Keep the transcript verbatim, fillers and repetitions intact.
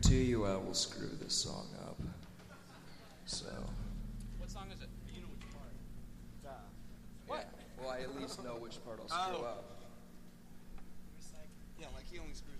guarantee you I will screw this song up. So. What song is it? You know which part. Uh, what? Well, I at least know which part I'll screw Oh. up. Yeah, like he only screws